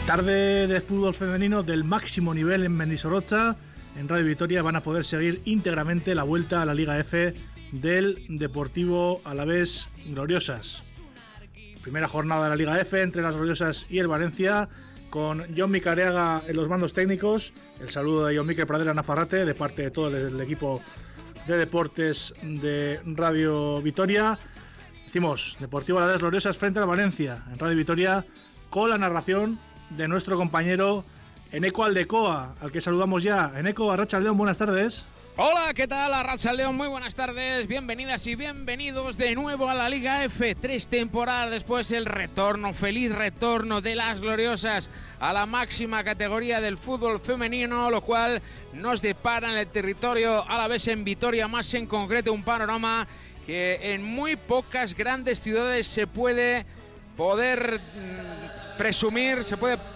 Tarde de fútbol femenino del máximo nivel en Mendizorroza. En Radio Vitoria van a poder seguir íntegramente la vuelta a la Liga F del Deportivo Alavés Gloriosas. Primera jornada de la Liga F entre las Gloriosas y el Valencia, con Jon Micareaga en los mandos técnicos. El saludo de Jon Miquel Pradera Nafarrate de parte de todo el equipo de deportes de Radio Vitoria. Decimos Deportivo Alavés Gloriosas frente al Valencia en Radio Vitoria, con la narración de nuestro compañero Eneko Aldecoa, al que saludamos ya. Eneko, Arratsaldeon, buenas tardes. Hola, ¿qué tal? Arratsaldeon, muy buenas tardes. Bienvenidas y bienvenidos de nuevo a la Liga F. 3 temporadas después, el retorno, feliz retorno de las Gloriosas a la máxima categoría del fútbol femenino, lo cual nos depara en el territorio alavés, en Vitoria, más en concreto, un panorama que en muy pocas grandes ciudades se puede poder presumir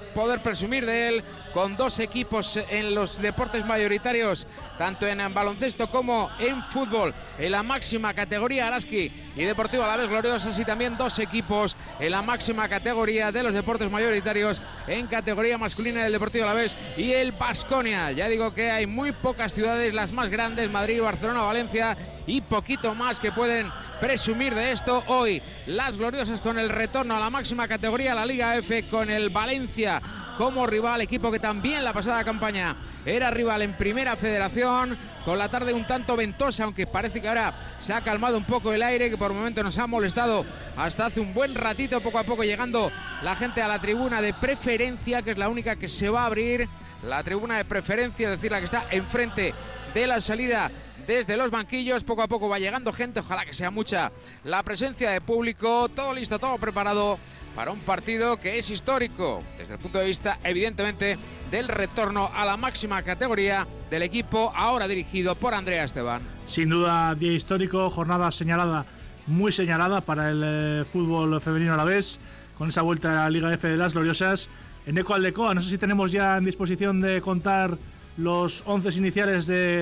de él, con dos equipos en los deportes mayoritarios, tanto en baloncesto como en fútbol, en la máxima categoría Araski y Deportivo Alavés Gloriosas, y también dos equipos en la máxima categoría de los deportes mayoritarios en categoría masculina del Deportivo Alavés y el Baskonia. Ya digo que hay muy pocas ciudades, las más grandes, Madrid, Barcelona, Valencia, y poquito más que pueden presumir de esto. Hoy las Gloriosas con el retorno a la máxima categoría, la Liga F, con el Valencia como rival, equipo que también la pasada campaña era rival en Primera Federación, con la tarde un tanto ventosa, aunque parece que ahora se ha calmado un poco el aire, que por el momento nos ha molestado hasta hace un buen ratito, poco a poco llegando la gente a la tribuna de preferencia, que es la única que se va a abrir, la tribuna de preferencia, es decir, la que está enfrente de la salida desde los banquillos. Poco a poco va llegando gente, ojalá que sea mucha la presencia de público. Todo listo, todo preparado para un partido que es histórico desde el punto de vista, evidentemente, del retorno a la máxima categoría del equipo ahora dirigido por Andrea Esteban. Sin duda, día histórico, jornada señalada, muy señalada para el fútbol femenino alavés, con esa vuelta a la Liga F de las Gloriosas. Eneko Aldecoa, no sé si tenemos ya en disposición de contar los 11 iniciales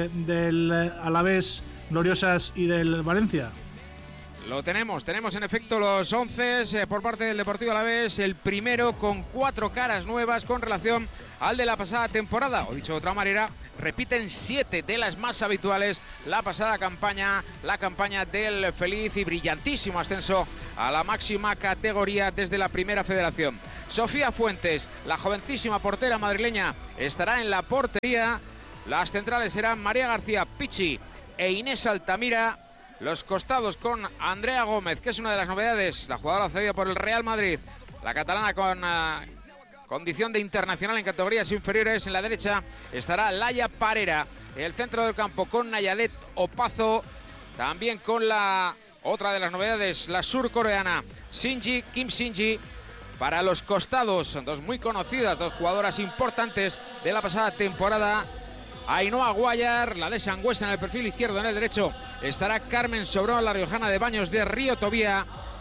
del Alavés Gloriosas y del Valencia. Lo tenemos en efecto los 11 por parte del Deportivo Alavés, el primero con 4 caras nuevas con relación al de la pasada temporada, o dicho de otra manera, repiten 7 de las más habituales la pasada campaña, la campaña del feliz y brillantísimo ascenso a la máxima categoría desde la Primera Federación. Sofía Fuentes, la jovencísima portera madrileña, estará en la portería. Las centrales serán María García Pichi e Inés Altamira. Los costados con Andrea Gómez, que es una de las novedades, la jugadora cedida por el Real Madrid, la catalana con condición de internacional en categorías inferiores. En la derecha estará Laia Parera. En el centro del campo con Nayadet Opazo, también con la otra de las novedades, la surcoreana Kim Shinji. Para los costados, son dos muy conocidas, dos jugadoras importantes de la pasada temporada. Ainhoa Guayar, la de Sangüesa en el perfil izquierdo. En el derecho estará Carmen Sobrón, la riojana de Baños de Río Tobía.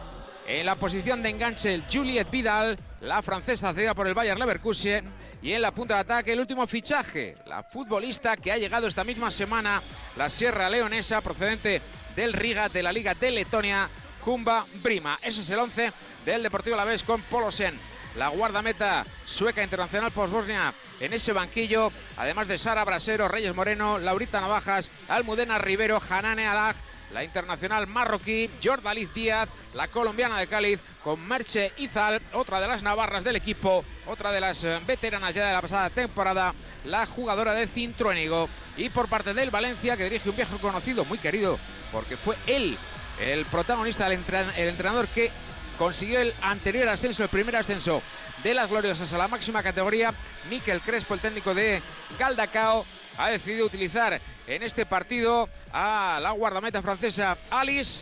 En la posición de enganche, Juliette Vidal, la francesa cedida por el Bayer Leverkusen. Y en la punta de ataque, el último fichaje, la futbolista que ha llegado esta misma semana, la sierra leonesa procedente del Riga de la Liga de Letonia, Kumba Brima. Ese es el 11 del Deportivo Alavés, con Polosen, la guardameta sueca internacional post-Bosnia, en ese banquillo, además de Sara Brasero, Reyes Moreno, Laurita Navajas, Almudena Rivero, Hanane Alag, la internacional marroquí, Jordaliz Díaz, la colombiana de Cádiz, con Merche Izal, otra de las navarras del equipo, otra de las veteranas ya de la pasada temporada, la jugadora de Cintruénigo. Y por parte del Valencia, que dirige un viejo conocido, muy querido, porque fue él el protagonista, el entrenador que consiguió el anterior ascenso, el primer ascenso de las Gloriosas a la máxima categoría. Miquel Crespo, el técnico de Galdacao, ha decidido utilizar en este partido a la guardameta francesa Alice.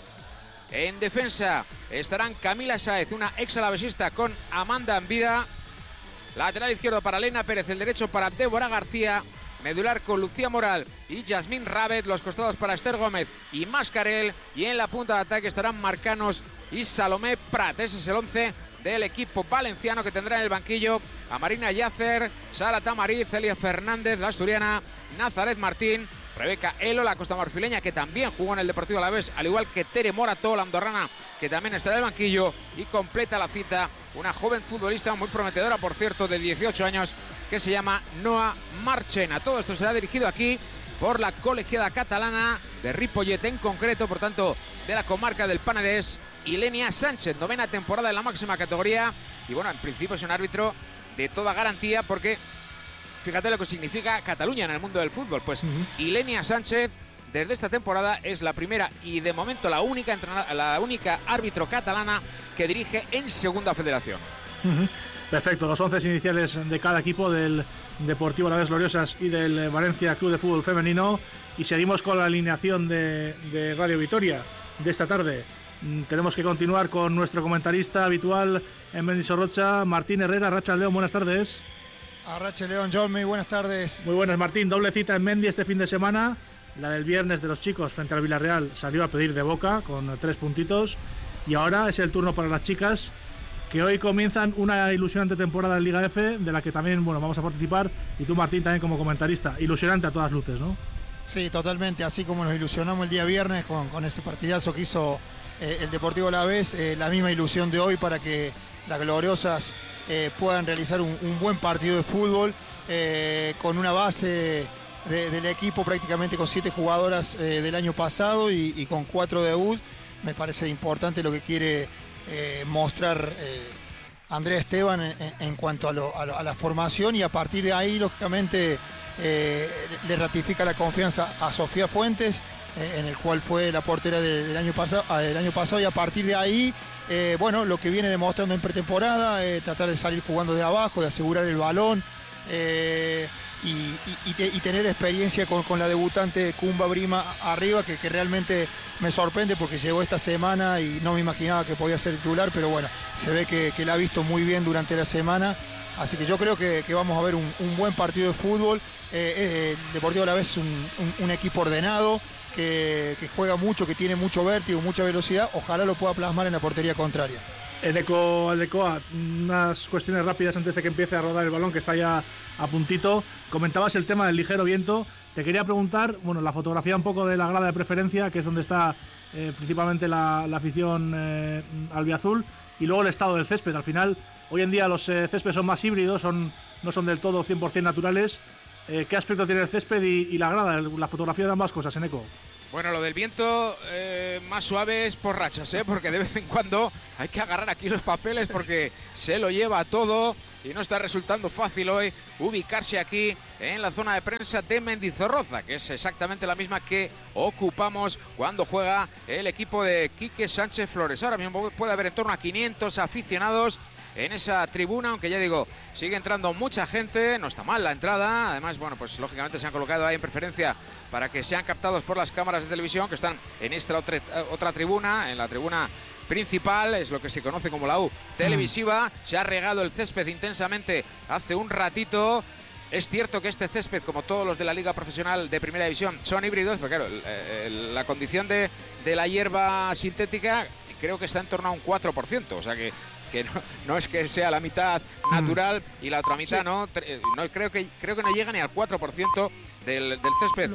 En defensa estarán Camila Sáez, una ex alavesista, con Amanda Ambida. Lateral izquierdo para Elena Pérez, el derecho para Débora García. Medular con Lucía Moral y Yasmín Rabet, los costados para Esther Gómez y Mascarel. Y en la punta de ataque estarán Marcanos y Salomé Prat. Ese es el 11 del equipo valenciano, que tendrá en el banquillo a Marina Yacer, Sara Tamariz, Celia Fernández, la asturiana, Nazaret Martín, Rebeca Elo, la costamarfileña, que también jugó en el Deportivo Alavés, al igual que Tere Morató, la andorrana, que también está en el banquillo, y completa la cita una joven futbolista muy prometedora, por cierto, de 18 años, que se llama Noa Marchena. Todo esto será dirigido aquí por la colegiada catalana de Ripollet, en concreto, por tanto, de la comarca del Penedès, Ilenia Sánchez, 9ª temporada en la máxima categoría, y bueno, en principio es un árbitro de toda garantía, porque fíjate lo que significa Cataluña en el mundo del fútbol. Pues Ilenia Sánchez, desde esta temporada, es la primera y de momento la única árbitro catalana que dirige en Segunda Federación. Perfecto, los 11 iniciales de cada equipo, del Deportivo Alavés Gloriosas y del Valencia Club de Fútbol Femenino. Y seguimos con la alineación de Radio Vitoria de esta tarde. Tenemos que continuar con nuestro comentarista habitual en Mendizorrocha, Martín Herrera. Arratsalde León, buenas tardes. Arratsalde León, John, muy buenas tardes. Muy buenas, Martín. Doble cita en Mendi este fin de semana. La del viernes de los chicos frente al Villarreal salió a pedir de boca con 3 puntitos. Y ahora es el turno para las chicas, que hoy comienzan una ilusionante temporada en Liga F, de la que también vamos a participar. Y tú, Martín, también como comentarista. Ilusionante a todas luces, ¿no? Sí, totalmente. Así como nos ilusionamos el día viernes con ese partidazo que hizo el Deportivo Alavés, la misma ilusión de hoy para que las Gloriosas puedan realizar un buen partido de fútbol con una base del equipo prácticamente con 7 jugadoras del año pasado y con 4 debut. Me parece importante lo que quiere mostrar Andrea Esteban en cuanto a la formación, y a partir de ahí, lógicamente, le ratifica la confianza a Sofía Fuentes, en el cual fue la portera del año pasado, y a partir de ahí, lo que viene demostrando en pretemporada, tratar de salir jugando de abajo, de asegurar el balón, y tener experiencia con la debutante Kumba Brima arriba, que realmente me sorprende porque llegó esta semana y no me imaginaba que podía ser titular, pero bueno, se ve que la ha visto muy bien durante la semana. Así que yo creo que vamos a ver un buen partido de fútbol. El Deportivo Alavés es un equipo ordenado, que juega mucho, que tiene mucho vértigo, mucha velocidad. Ojalá lo pueda plasmar en la portería contraria. Aldecoa, unas cuestiones rápidas antes de que empiece a rodar el balón, que está ya a puntito. Comentabas el tema del ligero viento. Te quería preguntar, la fotografía un poco de la grada de preferencia, que es donde está principalmente la afición albiazul, y luego el estado del césped. Al final, hoy en día los céspedes son más híbridos, no son del todo 100% naturales. ¿Qué aspecto tiene el césped y la grada, la fotografía de ambas cosas, Eneco? Bueno, lo del viento más suave es por rachas, porque de vez en cuando hay que agarrar aquí los papeles porque se lo lleva todo y no está resultando fácil hoy ubicarse aquí en la zona de prensa de Mendizorroza, que es exactamente la misma que ocupamos cuando juega el equipo de Quique Sánchez Flores. Ahora mismo puede haber en torno a 500 aficionados en esa tribuna, aunque ya digo, sigue entrando mucha gente, no está mal la entrada. Además, pues lógicamente se han colocado ahí en preferencia para que sean captados por las cámaras de televisión que están en esta otra tribuna, en la tribuna principal, es lo que se conoce como la U televisiva. Se ha regado el césped intensamente hace un ratito. Es cierto que este césped, como todos los de la Liga Profesional de Primera División, son híbridos, pero claro, la condición de la hierba sintética creo que está en torno a un 4%, o sea que no es que sea la mitad natural y la otra mitad no creo que no llega ni al 4% del césped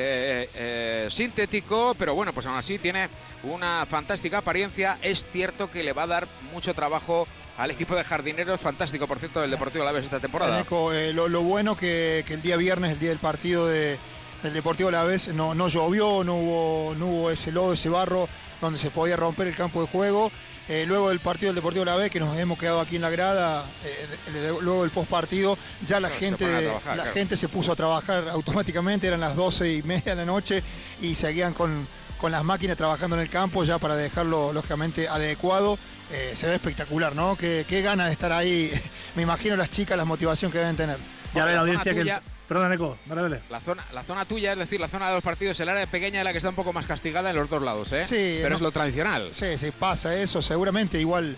sintético, pero bueno, pues aún así tiene una fantástica apariencia. Es cierto que le va a dar mucho trabajo al equipo de jardineros, fantástico por cierto del Deportivo Alavés esta temporada. Lo bueno que el día viernes, el día del partido del Deportivo Alavés, no llovió, no hubo ese lodo, ese barro donde se podía romper el campo de juego. Luego del partido del Deportivo Alavés, que nos hemos quedado aquí en la grada, luego del postpartido, ya la gente se puso a trabajar automáticamente. Eran las 12:30 de la noche y seguían con las máquinas trabajando en el campo ya para dejarlo lógicamente adecuado. Se ve espectacular, ¿no? Qué ganas de estar ahí. Me imagino las chicas, la motivación que deben tener. Ya ve la audiencia que... Perdón, Eneco, dale. La zona tuya, es decir, la zona de los partidos, el área pequeña es la que está un poco más castigada en los dos lados, ¿eh? Sí, pero es lo tradicional. Sí, pasa eso, seguramente. Igual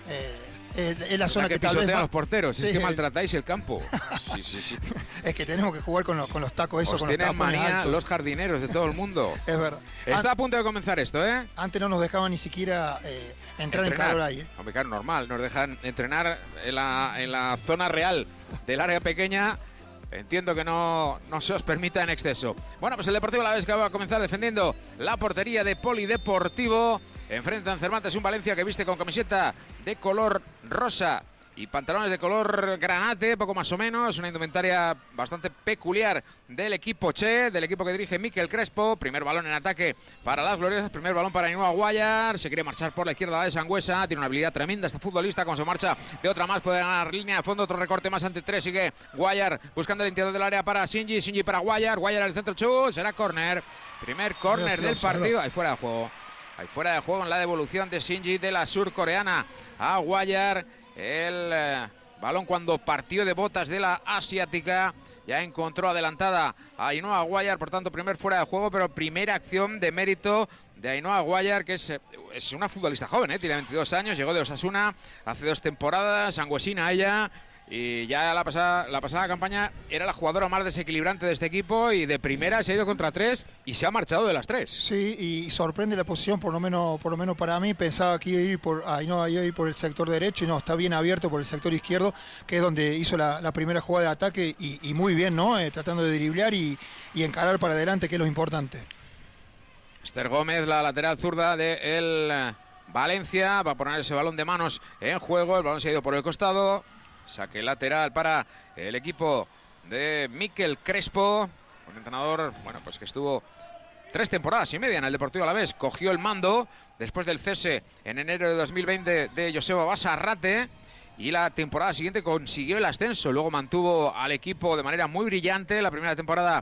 es la zona que tal vez pisotea a los porteros, sí. Es que maltratáis el campo. Sí. Es que tenemos que jugar con los tacos esos, con los tienen manía altos. Los jardineros de todo el mundo. Es verdad. Está a punto de comenzar esto, ¿eh? Antes no nos dejaban ni siquiera entrar en calor ahí, ¿eh? Hombre, claro, normal. Nos dejan entrenar en la zona real del área pequeña. entiendo que no se os permita en exceso. Bueno, pues el Deportivo Alavés que va a comenzar defendiendo la portería de Polideportivo. Enfrentan Cervantes, un Valencia que viste con camiseta de color rosa y pantalones de color granate, poco más o menos. Una indumentaria bastante peculiar del equipo Che, del equipo que dirige Mikel Crespo. Primer balón en ataque para las gloriosas, primer balón para Ainhoa Guayar. Se quiere marchar por la izquierda la de Sangüesa, tiene una habilidad tremenda este futbolista. Como se marcha de otra más, puede ganar línea de fondo, otro recorte más ante tres. Sigue Guayar buscando el interior del área para Shinji para Guayar. Guayar al centro, chut, será córner. Primer córner del partido. Ahí fuera de juego. Ahí fuera de juego en la devolución de Shinji de la surcoreana a Guayar. El balón cuando partió de botas de la asiática ya encontró adelantada a Ainhoa Guayar, por tanto primer fuera de juego, pero primera acción de mérito de Ainhoa Guayar, que es una futbolista joven, tiene 22 años, llegó de Osasuna hace 2 temporadas, sangüesina ella, y ya la pasada campaña era la jugadora más desequilibrante de este equipo y de primera se ha ido contra 3 y se ha marchado de las 3. Sí, y sorprende la posición, por lo menos para mí. Pensaba que iba a ir por el sector derecho y no, está bien abierto por el sector izquierdo, que es donde hizo la primera jugada de ataque y muy bien, ¿no? Tratando de driblear y encarar para adelante, que es lo importante. Esther Gómez, la lateral zurda del Valencia, va a poner ese balón de manos en juego, el balón se ha ido por el costado. Saque lateral para el equipo de Mikel Crespo, un entrenador, bueno, pues que estuvo 3 temporadas y media en el Deportivo Alavés, cogió el mando después del cese en enero de 2020 de Joseba Basarrate y la temporada siguiente consiguió el ascenso, luego mantuvo al equipo de manera muy brillante la primera temporada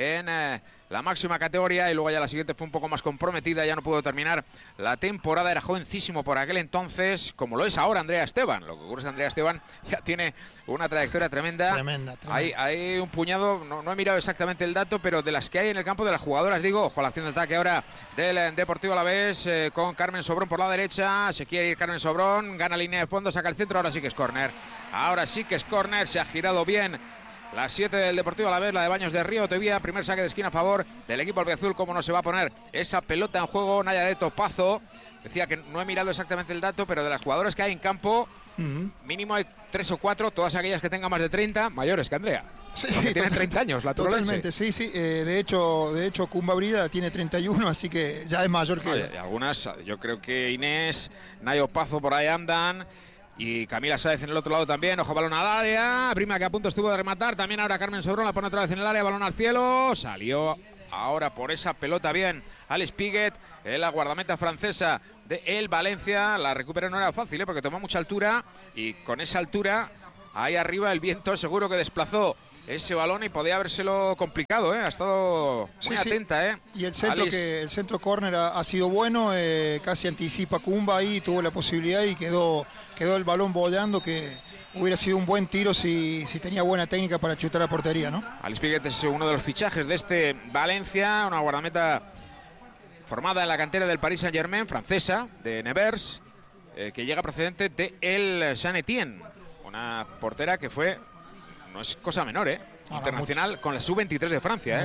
en la máxima categoría y luego ya la siguiente fue un poco más comprometida, ya no pudo terminar la temporada, era jovencísimo por aquel entonces, como lo es ahora Andrea Esteban. Lo que ocurre es que Andrea Esteban ya tiene una trayectoria tremenda. Tremenda. Hay un puñado, no he mirado exactamente el dato, pero de las que hay en el campo de las jugadoras, digo, ojo a la acción de ataque ahora del Deportivo Alavés con Carmen Sobrón por la derecha, se quiere ir Carmen Sobrón, gana línea de fondo, saca el centro, ahora sí que es córner. Ahora sí que es córner, se ha girado bien la 7 del Deportivo Alavés, la de Baños de Río Tevía, primer saque de esquina a favor del equipo albiazul. Cómo no se va a poner esa pelota en juego Naya de Topazo. Decía que no he mirado exactamente el dato, pero de las jugadoras que hay en campo, mínimo hay 3 o 4, todas aquellas que tengan más de 30, mayores que Andrea. Sí, tienen 30 años, la totalmente, sí. De hecho, Cumba Brida tiene 31, así que ya es mayor que ella. Y algunas, yo creo que Inés, Nayo Pazo por ahí andan. Y Camila Sáez en el otro lado también, ojo, balón al área, Prima que a punto estuvo de rematar, también ahora Carmen Sobrón la pone otra vez en el área, balón al cielo, salió ahora por esa pelota bien Alice Piguet, la guardameta francesa de el Valencia, la recupera no era fácil, porque tomó mucha altura y con esa altura ahí arriba el viento seguro que desplazó ese balón y podía habérselo complicado, ha estado muy atenta. Y el centro córner ha sido bueno, casi anticipa Cumba ahí, tuvo la posibilidad y quedó el balón volando, que hubiera sido un buen tiro si tenía buena técnica para chutar a portería, ¿no? Alice Piguet es uno de los fichajes de este Valencia, una guardameta formada en la cantera del Paris Saint-Germain, francesa, de Nevers, que llega procedente de el Saint-Étienne, una portera que fue... No es cosa menor, internacional con la sub-23 de Francia,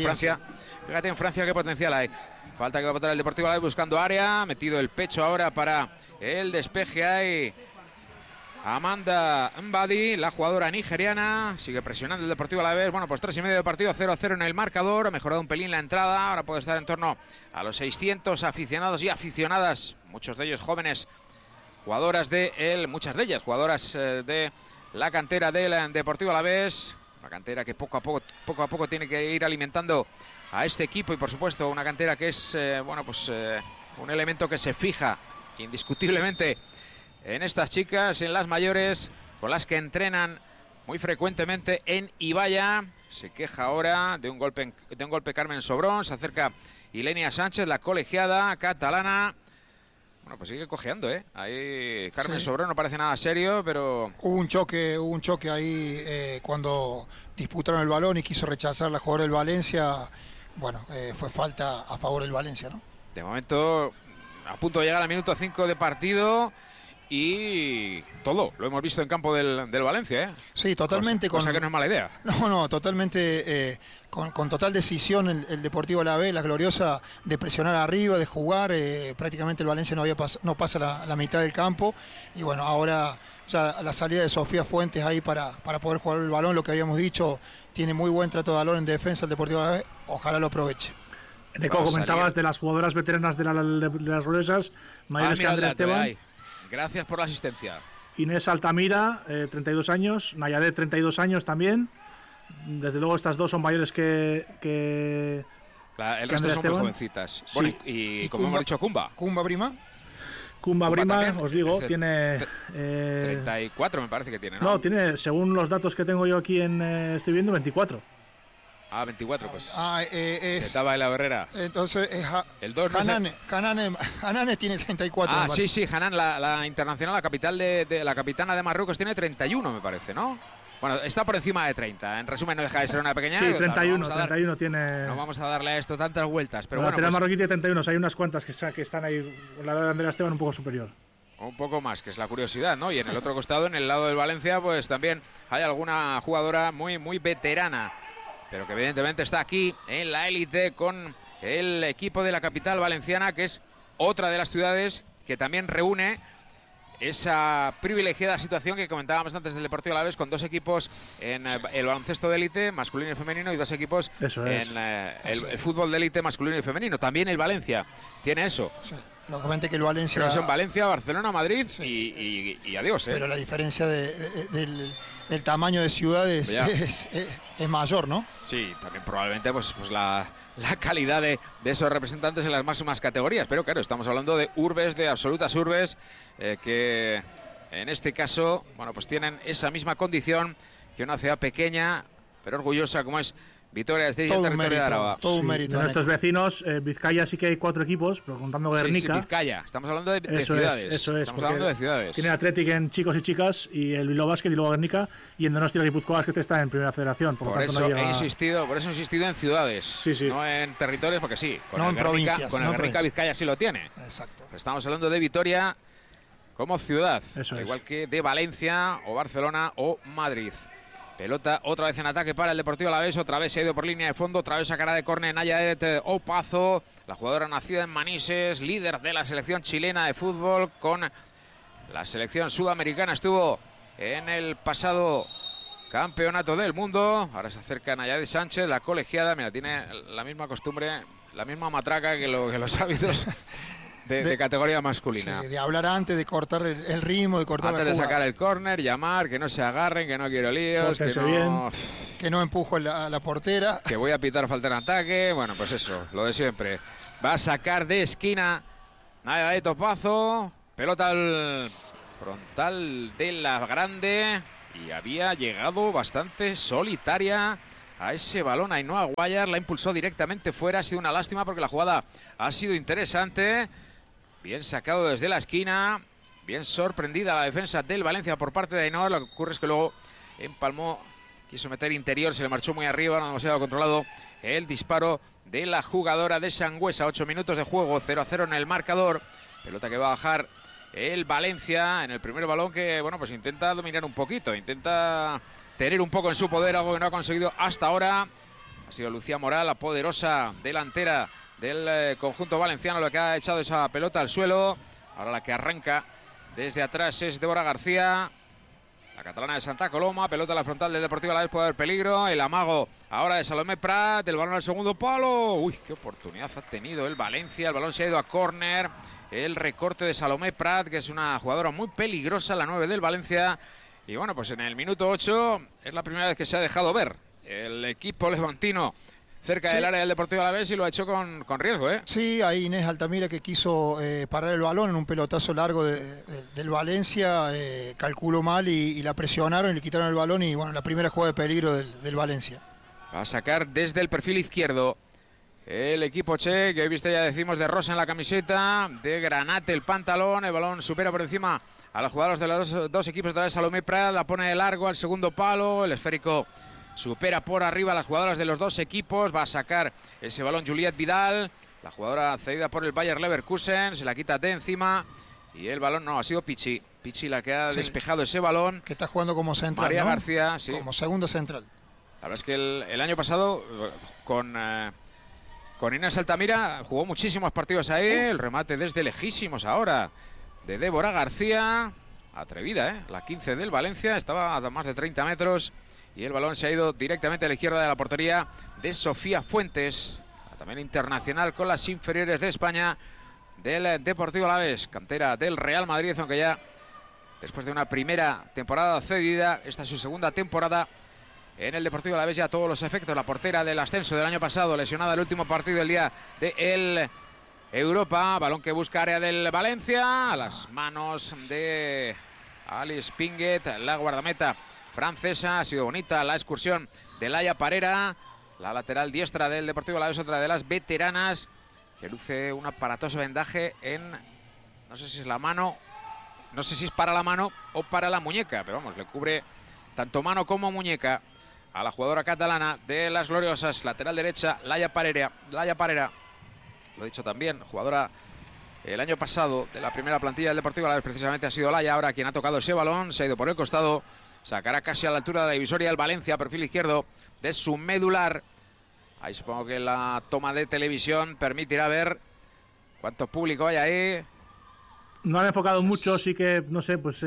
Fíjate en Francia qué potencial hay. Falta que va a botar el Deportivo Alavés buscando área, metido el pecho ahora para el despeje ahí Amanda Mbadi, la jugadora nigeriana, sigue presionando el Deportivo Alavés. Bueno, pues 3,5 de partido, 0-0 en el marcador, ha mejorado un pelín la entrada, ahora puede estar en torno a los 600 aficionados y aficionadas, muchos de ellos jóvenes, jugadoras muchas de ellas jugadoras de la cantera del Deportivo Alavés, una cantera que poco a poco tiene que ir alimentando a este equipo y por supuesto una cantera que es un elemento que se fija indiscutiblemente en estas chicas, en las mayores, con las que entrenan muy frecuentemente en Ibaya. Se queja ahora de un golpe Carmen Sobrón, se acerca Ilenia Sánchez, la colegiada catalana. Bueno, pues sigue cojeando, Ahí Carmen Sobrón no parece nada serio, pero... Hubo un choque ahí cuando disputaron el balón y quiso rechazar la jugadora del Valencia. Bueno, fue falta a favor del Valencia, ¿no? De momento, a punto de llegar al minuto 5 de partido y todo lo hemos visto en campo del Valencia, ¿eh? Sí, totalmente. Cosa que no es mala idea. No, totalmente con total decisión el Deportivo Alavés, la gloriosa, de presionar arriba, de jugar. Prácticamente el Valencia no pasa la mitad del campo. Y bueno, ahora ya la salida de Sofía Fuentes ahí para poder jugar el balón, lo que habíamos dicho, tiene muy buen trato de balón en defensa el Deportivo Alavés. Ojalá lo aproveche. Eneco, comentabas de las jugadoras veteranas de las gloriosas, mayores que Andrea Esteban. Gracias por la asistencia. Inés Altamira, 32 años, Nayadet, 32 años también. Desde luego estas dos son mayores que el resto son muy jovencitas. Sí. Bueno, y como hemos dicho, Kumba Brima. Kumba Brima, también, os digo, tiene... 34 me parece que tiene, ¿no? No, tiene, según los datos que tengo yo aquí estoy viendo, 24. 24, pues. Se estaba en la Herrera. Entonces es el 2 Hanane tiene 34. Sí, Hanan, la internacional, la capital de la capitana de Marruecos, tiene 31, me parece, ¿no? Bueno, está por encima de 30. En resumen, no deja de ser una pequeña. Sí, 31 tiene. No vamos a darle a esto tantas vueltas, pero la bueno. Marroquí tiene 31, hay unas cuantas que están ahí con la edad de Andrea Esteban un poco superior. Un poco más, que es la curiosidad, ¿no? Y en el otro costado, en el lado del Valencia, pues también hay alguna jugadora muy veterana, pero que evidentemente está aquí en la élite con el equipo de la capital valenciana, que es otra de las ciudades que también reúne esa privilegiada situación que comentábamos antes del Deportivo Alavés, con dos equipos en el baloncesto de élite masculino y femenino y dos equipos en el fútbol de élite masculino y femenino. También el Valencia tiene eso. Sí. Lógicamente que el Valencia... Pero son Valencia, Barcelona, Madrid y adiós. Pero la diferencia del tamaño de ciudades es mayor, ¿no? Sí, también probablemente pues la calidad de esos representantes en las máximas categorías. Pero claro, estamos hablando de urbes, de absolutas urbes, que en este caso, bueno, pues tienen esa misma condición que una ciudad pequeña, pero orgullosa como es Vitoria-Gasteiz y el territorio de Araba. Todo un mérito. De nuestros vecinos, Vizcaya sí que hay 4 equipos, pero contando Guernica. Sí, Vizcaya. Estamos hablando de ciudades. Eso es. Estamos hablando de ciudades. Tiene Athletic en chicos y chicas, y el Bilbao Basket y luego Guernica, y en Donostia Guipúzcoa que está en Primera Federación. Por eso no llega... he insistido en ciudades, no en territorios, porque sí. No en provincias. Con el Guernica Vizcaya sí lo tiene. Exacto. Pero estamos hablando de Vitoria como ciudad, igual que de Valencia o Barcelona o Madrid. Pelota otra vez en ataque para el Deportivo Alavés, otra vez se ha ido por línea de fondo, otra vez sacará de córner Nayadet Opazo, la jugadora nacida en Manises, líder de la selección chilena de fútbol con la selección sudamericana, estuvo en el pasado campeonato del mundo. Ahora se acerca Nayadet Sánchez, la colegiada, mira, tiene la misma costumbre, la misma matraca que los hábitos de categoría masculina. Sí, de hablar antes, de cortar el ritmo, de cortar antes de sacar el córner, llamar, que no se agarren, que no quiero líos, que no empujo a la portera. Que voy a pitar falta en ataque. Bueno, pues eso, lo de siempre. Va a sacar de esquina nada de Topazo. Pelota al frontal de la grande. Y había llegado bastante solitaria a ese balón Ainhoa Guayar. La impulsó directamente fuera. Ha sido una lástima porque la jugada ha sido interesante. Bien sacado desde la esquina, bien sorprendida la defensa del Valencia por parte de Ainhoa. Lo que ocurre es que luego empalmó, quiso meter interior, se le marchó muy arriba, no demasiado controlado el disparo de la jugadora de Sangüesa. 8 minutos de juego, 0-0 en el marcador. Pelota que va a bajar el Valencia en el primer balón, que bueno, pues intenta dominar un poquito, intenta tener un poco en su poder, algo que no ha conseguido hasta ahora. Ha sido Lucía Moral, la poderosa delantera del conjunto valenciano, lo que ha echado esa pelota al suelo. Ahora la que arranca desde atrás es Débora García, la catalana de Santa Coloma. Pelota a la frontal del Deportivo Alavés, puede haber peligro. El amago ahora de Salomé Prat, el balón al segundo palo. Uy, qué oportunidad ha tenido el Valencia. El balón se ha ido a córner. El recorte de Salomé Prat, que es una jugadora muy peligrosa, la 9 del Valencia. Y bueno, pues en el minuto 8 es la primera vez que se ha dejado ver el equipo levantino cerca del área del Deportivo Alavés, y lo ha hecho con riesgo, ¿eh? Sí, ahí Inés Altamira, que quiso parar el balón en un pelotazo largo del Valencia, calculó mal y la presionaron y le quitaron el balón, y bueno, la primera jugada de peligro del Valencia. Va a sacar desde el perfil izquierdo el equipo che, que he visto, ya decimos, de rosa en la camiseta, de granate el pantalón. El balón supera por encima a los jugadores de los dos equipos de Salomé Prat, la pone de largo al segundo palo. El esférico supera por arriba a las jugadoras de los dos equipos. Va a sacar ese balón Juliette Vidal, la jugadora cedida por el Bayer Leverkusen. Se la quita de encima y el balón no, ha sido Pichi. Pichi la que ha despejado ese balón. Que está jugando como central, María ¿no? García, sí. Como segundo central. La verdad es que el año pasado con Inés Altamira jugó muchísimos partidos ahí. El remate desde lejísimos ahora de Débora García. Atrevida, la 15 del Valencia. Estaba a más de 30 metros. Y el balón se ha ido directamente a la izquierda de la portería de Sofía Fuentes. También internacional con las inferiores de España del Deportivo Alavés. Cantera del Real Madrid, aunque ya después de una primera temporada cedida, esta es su segunda temporada en el Deportivo Alavés, ya a todos los efectos. La portera del ascenso del año pasado, lesionada el último partido del día de el Europa. Balón que busca área del Valencia, a las manos de Alice Pinguet, la guardameta francesa. Ha sido bonita la excursión de Laia Parera, la lateral diestra del Deportivo Alavés, otra de las veteranas, que luce un aparatoso vendaje en, no sé si es la mano, no sé si es para la mano o para la muñeca, pero vamos, le cubre tanto mano como muñeca a la jugadora catalana de las gloriosas. Lateral derecha, Laia Parera, lo he dicho también, jugadora el año pasado de la primera plantilla del Deportivo Alavés, precisamente ha sido Laia ahora quien ha tocado ese balón, se ha ido por el costado, sacará casi a la altura de la divisoria el Valencia, perfil izquierdo de su medular. Ahí supongo que la toma de televisión permitirá ver cuánto público hay ahí. No han enfocado mucho, sí que, no sé, pues...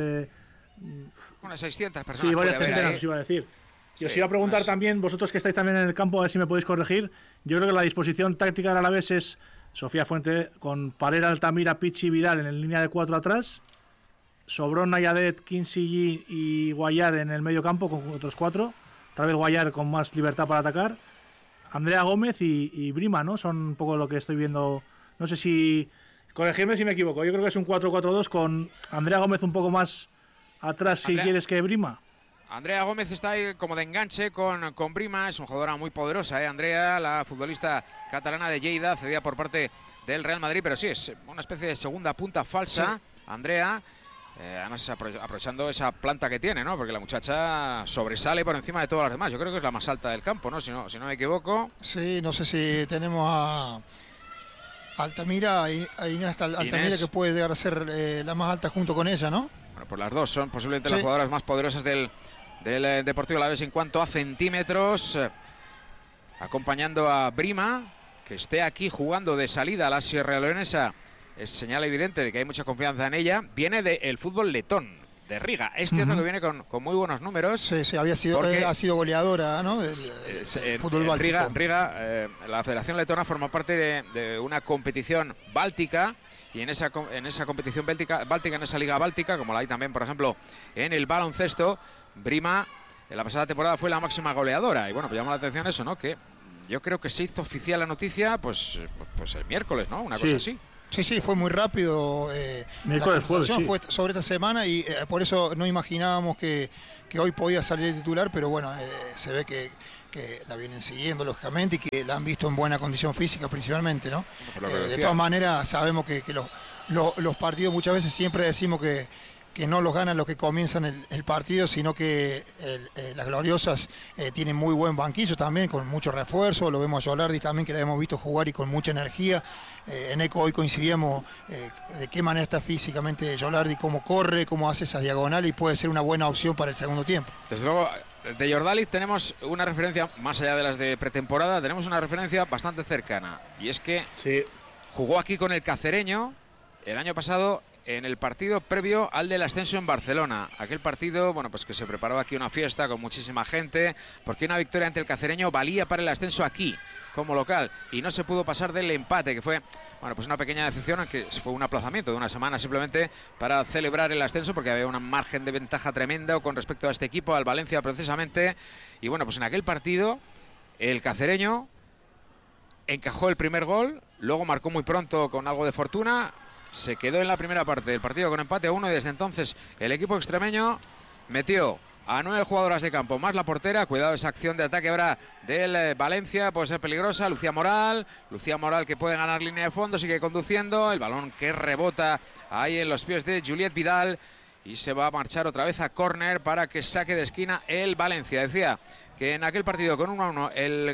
unas 600 personas. Sí, varias centenas, os iba a decir. Y os iba a preguntar también, vosotros que estáis también en el campo, a ver si me podéis corregir. Yo creo que la disposición táctica del Alavés es Sofía Fuente con Parera, Altamira, Pichi y Vidal en línea de 4 atrás. Sobrón, Nayadet, Kinsey y Guayar en el medio campo con otros 4. Tal vez Guayar con más libertad para atacar. Andrea Gómez y Brima, ¿no? Son un poco lo que estoy viendo. No sé si... Corregirme si me equivoco. Yo creo que es un 4-4-2 con Andrea Gómez un poco más atrás, si quieres, que Brima. Andrea Gómez está ahí como de enganche con Brima. Es una jugadora muy poderosa, Andrea, la futbolista catalana de Lleida, cedida por parte del Real Madrid. Pero sí, es una especie de segunda punta falsa, sí. Andrea. Además aprovechando esa planta que tiene, ¿no? Porque la muchacha sobresale por encima de todas las demás. Yo creo que es la más alta del campo, ¿no? Si no me equivoco. Sí, no sé si tenemos a Altamira y Inés Altamira, que puede llegar a ser la más alta junto con ella, ¿no? Bueno, pues las dos son posiblemente las jugadoras más poderosas del Deportivo Alavés en cuanto a centímetros. Acompañando a Brima, que esté aquí jugando de salida a la Sierra Leonesa. Es señal evidente de que hay mucha confianza en ella. Viene del fútbol letón, de Riga. Es cierto que viene con muy buenos números. Sí, ha sido goleadora, ¿no? del fútbol báltico. Riga, la Federación Letona forma parte de una competición báltica. Y en esa competición báltica, en esa liga báltica, como la hay también, por ejemplo, en el baloncesto, Brima en la pasada temporada fue la máxima goleadora. Y bueno, pues llama la atención eso, ¿no? Que yo creo que se hizo oficial la noticia pues el miércoles, ¿no? Una cosa así. Sí, fue muy rápido. Miércoles, jueves, fue sobre esta semana y por eso no imaginábamos que hoy podía salir el titular, pero bueno, se ve que la vienen siguiendo, lógicamente, y que la han visto en buena condición física principalmente, ¿no? De todas maneras, sabemos que los partidos muchas veces siempre decimos que no los ganan los que comienzan el partido, sino que las gloriosas tienen muy buen banquillo también, con mucho refuerzo. Lo vemos a Yolardi también, que la hemos visto jugar y con mucha energía. En ECO hoy coincidimos de qué manera está físicamente Yolardi, cómo corre, cómo hace esa diagonal, y puede ser una buena opción para el segundo tiempo. Desde luego, de Jordaliz tenemos una referencia, más allá de las de pretemporada, tenemos una referencia bastante cercana. Y es que jugó aquí con el Cacereño el año pasado en el partido previo al del ascenso en Barcelona. Aquel partido, bueno, pues que se preparó aquí una fiesta con muchísima gente, porque una victoria ante el Cacereño valía para el ascenso aquí, como local, y no se pudo pasar del empate, que fue, bueno, pues una pequeña decepción, aunque fue un aplazamiento de una semana simplemente para celebrar el ascenso, porque había un margen de ventaja tremenda con respecto a este equipo, al Valencia precisamente. Y bueno, pues en aquel partido el Cacereño encajó el primer gol, luego marcó muy pronto con algo de fortuna, se quedó en la primera parte del partido con empate a 1, y desde entonces el equipo extremeño metió a 9 jugadoras de campo, más la portera. Cuidado, esa acción de ataque ahora del Valencia puede ser peligrosa. Lucía Moral que puede ganar línea de fondo, sigue conduciendo. El balón que rebota ahí en los pies de Juliette Vidal y se va a marchar otra vez a córner para que saque de esquina el Valencia. Decía que en aquel partido con 1-1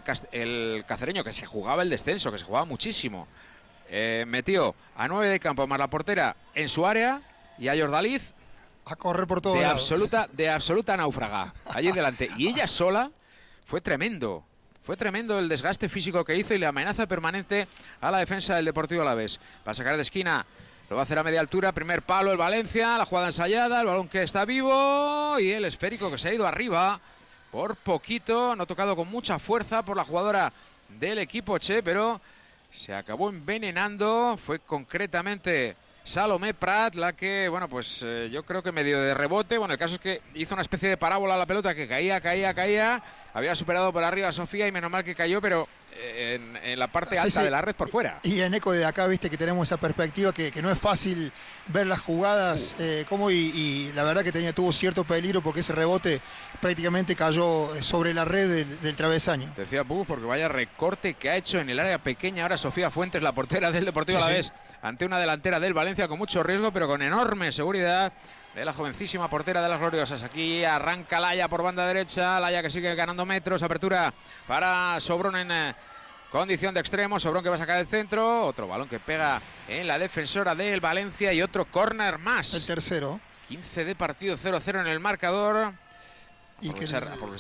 el Cacereño, que se jugaba el descenso, que se jugaba muchísimo, metió a 9 de campo más la portera en su área, y a Jordaliz a correr por todos lados. De absoluta náufraga, allí delante. Y ella sola fue tremendo. Fue tremendo el desgaste físico que hizo y la amenaza permanente a la defensa del Deportivo Alavés. Va a sacar de esquina, lo va a hacer a media altura, primer palo el Valencia, la jugada ensayada, el balón que está vivo y el esférico que se ha ido arriba por poquito, no tocado con mucha fuerza por la jugadora del equipo Che, pero se acabó envenenando. Fue concretamente Salomé Prat la que, bueno, pues yo creo que medio de rebote. Bueno, el caso es que hizo una especie de parábola a la pelota que caía. Había superado por arriba a Sofía y menos mal que cayó, pero en la parte alta de la red por fuera. Y en eco de acá, viste que tenemos esa perspectiva que no es fácil ver las jugadas, y la verdad que tuvo cierto peligro porque ese rebote prácticamente cayó sobre la red del travesaño. Decía Pug, porque vaya recorte que ha hecho en el área pequeña ahora Sofía Fuentes, la portera del Deportivo Alavés, ante una delantera del Valencia con mucho riesgo, pero con enorme seguridad de la jovencísima portera de las Gloriosas. Aquí arranca Laia por banda derecha, Laia que sigue ganando metros, apertura para Sobrón en condición de extremo, Sobrón que va a sacar el centro, otro balón que pega en la defensora del Valencia y otro córner más. El tercero. 15 de partido, 0-0 en el marcador. Y que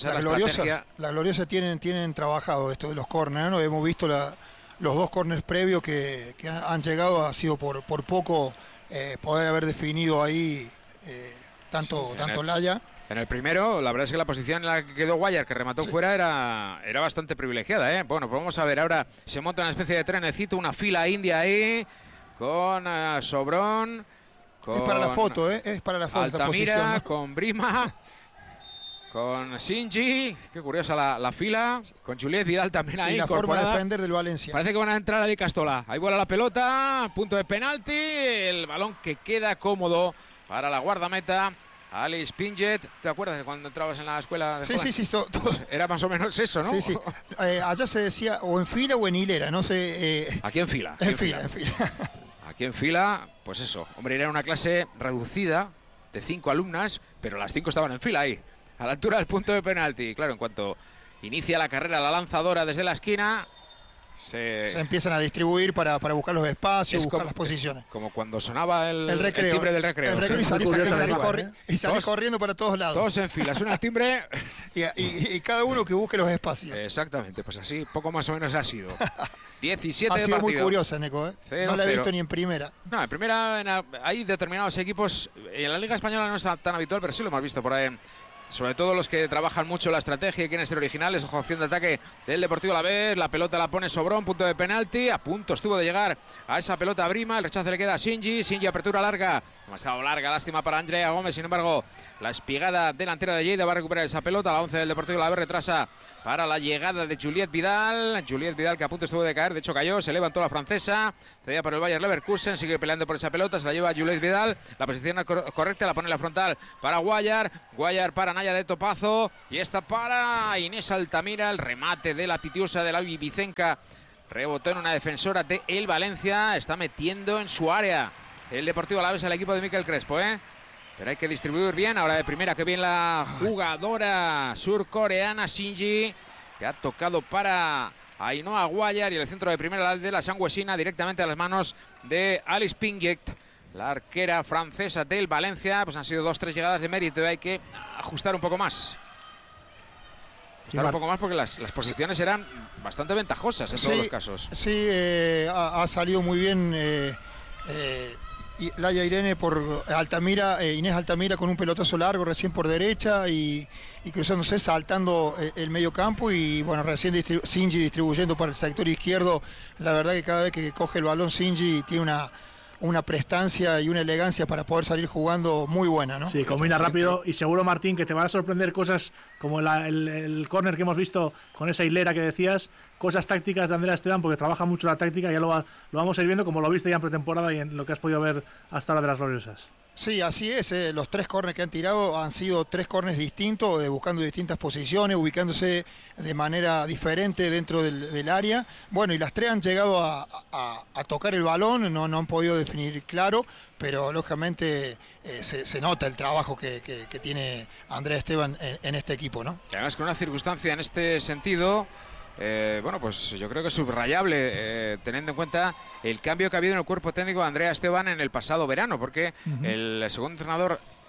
las Gloriosas tienen trabajado esto de los córneres, ¿no? Hemos visto los dos córneres previos que han llegado, ha sido por poco poder haber definido ahí tanto Laia. En el primero, la verdad es que la posición en la que quedó Guayar, que remató fuera, era bastante privilegiada, ¿eh? Bueno, pues vamos a ver, ahora se monta una especie de trenecito, una fila india ahí, con Sobrón, con es para la foto, es para la foto. Altamira, esta posición, ¿no? con Brima, con Sinji, qué curiosa la fila, con Juliet Vidal también ahí. Y la incorporada. Forma de defender del Valencia. Parece que van a entrar a Castola. Ahí vuela la pelota, punto de penalti, el balón que queda cómodo para la guardameta. Alice Pinget, ¿te acuerdas de cuando entrabas en la escuela de Sí. Era más o menos eso, ¿no? Sí. Allá se decía o en fila o en hilera, no sé. Aquí en fila. En fila. Aquí en fila, pues eso. Hombre, era una clase reducida de 5 alumnas, pero las 5 estaban en fila ahí, a la altura del punto de penalti. Claro, en cuanto inicia la carrera la lanzadora desde la esquina, se empiezan a distribuir para buscar los espacios, buscar las posiciones. Como cuando sonaba el recreo, timbre del recreo. Y salís corriendo para todos lados. Todos en fila, suena el timbre. y cada uno que busque los espacios. Exactamente, pues así, poco más o menos ha sido. 17 ha de sido partido. Muy curiosa, Neco, no la he visto ni en primera. No, en primera hay determinados equipos. En la Liga Española no es tan habitual, pero sí lo hemos visto por ahí. Sobre todo los que trabajan mucho la estrategia y quieren ser originales. Ojo, opción de ataque del Deportivo Alavés. La pelota la pone Sobrón, punto de penalti. A punto estuvo de llegar a esa pelota a Brima. El rechazo le queda a Sinji. Apertura larga. Demasiado larga, lástima para Andrea Gómez. Sin embargo, la espigada delantera de Lleida va a recuperar esa pelota. La 11 del Deportivo Alavés retrasa para la llegada de Juliet Vidal. Juliet Vidal que a punto estuvo de caer. De hecho cayó, se levantó la francesa. Cedía por el Bayer Leverkusen. Sigue peleando por esa pelota. Se la lleva Juliet Vidal. La posición correcta la pone en la frontal para Guayar. Guayar para Naya de Topazo. Y esta para Inés Altamira. El remate de la pitiusa de la Vicenca. Rebotó en una defensora de el Valencia. Está metiendo en su área el Deportivo Alavés al equipo de Miquel Crespo, pero hay que distribuir bien. Ahora de primera que viene la jugadora surcoreana Sinji, que ha tocado para Ainhoa Guayar, y el centro de primera de la sangüesina directamente a las manos de Alice Pinget, la arquera francesa del Valencia. Pues han sido 2-3 llegadas de mérito y hay que ajustar un poco más. Un poco más porque las posiciones eran bastante ventajosas en todos los casos. Sí, ha salido muy bien Laia Irene por Altamira, Inés Altamira con un pelotazo largo recién por derecha y cruzándose, saltando el medio campo, y bueno, recién Sinji distribuyendo para el sector izquierdo. La verdad que cada vez que coge el balón Sinji tiene una prestancia y una elegancia para poder salir jugando muy buena, ¿no? Sí, combina rápido, y seguro, Martín, que te van a sorprender cosas como el córner que hemos visto con esa hilera que decías, cosas tácticas de Andrea Esteban, porque trabaja mucho la táctica. Ya lo vamos a ir viendo, como lo viste ya en pretemporada y en lo que has podido ver hasta ahora de las Gloriosas. Sí, así es. Los 3 córneres que han tirado han sido 3 córneres distintos, buscando distintas posiciones, ubicándose de manera diferente dentro del área. Bueno, y las 3 han llegado a tocar el balón, no han podido definir claro, pero lógicamente se nota el trabajo que tiene Andrea Esteban en este equipo, ¿no? Y además con una circunstancia en este sentido, bueno, pues yo creo que es subrayable, teniendo en cuenta el cambio que ha habido en el cuerpo técnico de Andrea Esteban en el pasado verano, porque el segundo entrenador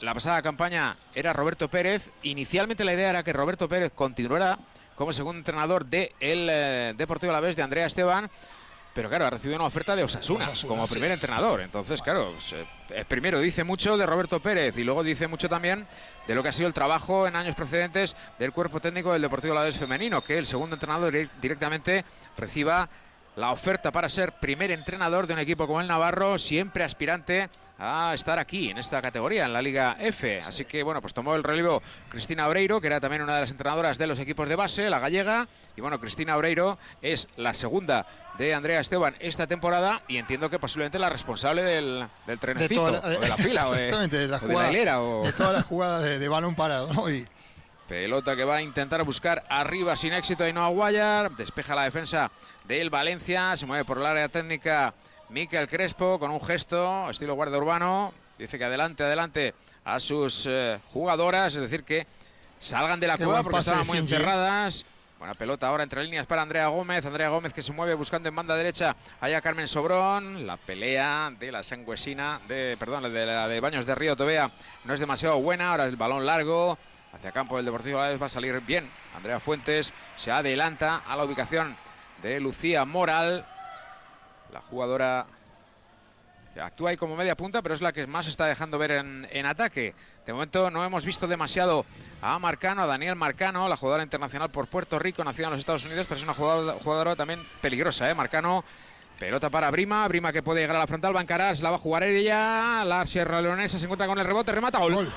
la pasada campaña era Roberto Pérez. Inicialmente la idea era que Roberto Pérez continuara como segundo entrenador del Deportivo Alavés de Andrea Esteban, pero claro, ha recibido una oferta de Osasuna como primer entrenador. Entonces, claro, primero dice mucho de Roberto Pérez y luego dice mucho también de lo que ha sido el trabajo en años precedentes del cuerpo técnico del Deportivo Alavés femenino, que el segundo entrenador directamente reciba la oferta para ser primer entrenador de un equipo como el Navarro, siempre aspirante a estar aquí en esta categoría, en la Liga F. Así que, bueno, pues tomó el relevo Cristina Oreiro, que era también una de las entrenadoras de los equipos de base, la gallega. Y bueno, Cristina Oreiro es la segunda de Andrea Esteban esta temporada y entiendo que posiblemente la responsable del trenecito, o de la fila, o de la hilera. De todas las jugadas de balón parado, ¿no? Y pelota que va a intentar buscar arriba sin éxito Ainhoa Guayar. Despeja la defensa del Valencia. Se mueve por el área técnica Mikel Crespo con un gesto estilo guardia urbano. Dice que adelante a sus jugadoras. Es decir, que salgan de la cueva porque estaban muy encerradas. Buena pelota ahora entre líneas para Andrea Gómez. Andrea Gómez que se mueve buscando en banda derecha allá Carmen Sobrón. La pelea de la Sangüesina, de la de Baños de Río Tobea no es demasiado buena. Ahora el balón largo hacia campo del Deportivo Alavés, va a salir bien. Andrea Fuentes se adelanta a la ubicación de Lucía Moral, la jugadora que actúa ahí como media punta, pero es la que más está dejando ver en ataque. De momento no hemos visto demasiado a Marcano, a Daniel Marcano, la jugadora internacional por Puerto Rico, nacida en los Estados Unidos, pero es una jugadora también peligrosa, Marcano. Pelota para Brima que puede llegar a la frontal, va a encarar, se la va a jugar ella. La Sierra Leonesa se encuentra con el rebote, remata, gol. Gol.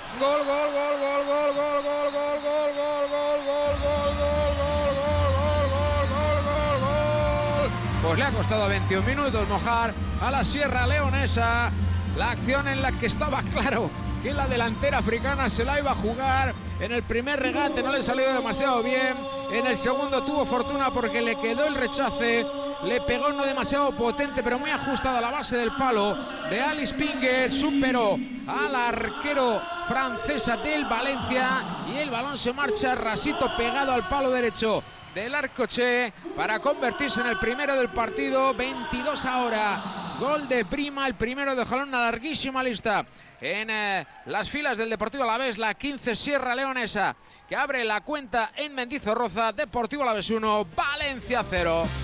Pues le ha costado 21 minutos mojar a la Sierra Leonesa. La acción en la que estaba claro que la delantera africana se la iba a jugar. En el primer regate no le salió demasiado bien. En el segundo tuvo fortuna porque le quedó el rechace. Le pegó no demasiado potente, pero muy ajustado a la base del palo de Alice Pinger. Superó al arquero francesa del Valencia y el balón se marcha rasito pegado al palo derecho del Arcoche para convertirse en el primero del partido. 22 ahora. Gol de Prima, el primero de jalón, una larguísima lista en las filas del Deportivo Alavés. La 15 Sierra Leonesa que abre la cuenta en Mendizorroza. Deportivo Alavés 1, Valencia 0.